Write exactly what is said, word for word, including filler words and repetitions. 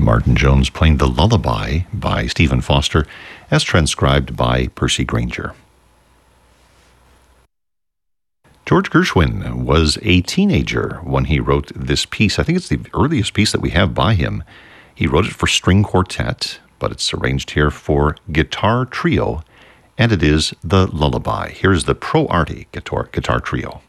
Martin Jones playing The Lullaby by Stephen Foster, as transcribed by Percy Granger. George Gershwin was a teenager when he wrote this piece. I think it's the earliest piece that we have by him. He wrote it for string quartet, but it's arranged here for guitar trio, and it is The Lullaby. Here's the Pro Arti guitar, guitar trio.